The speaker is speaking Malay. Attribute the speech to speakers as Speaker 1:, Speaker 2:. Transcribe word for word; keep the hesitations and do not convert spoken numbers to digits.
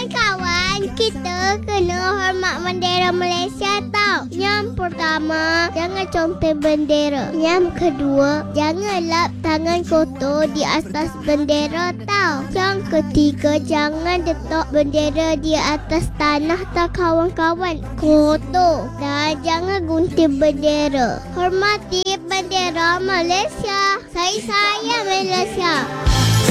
Speaker 1: Kawan-kawan, kita kena hormat bendera Malaysia tau. Yang pertama, jangan conteng bendera. Yang kedua, jangan lap tangan kotor di atas bendera tau. Yang ketiga, jangan letak bendera di atas tanah tau kawan-kawan. Kotor. Dan jangan gunting bendera. Hormati bendera Malaysia. Saya sayang Malaysia.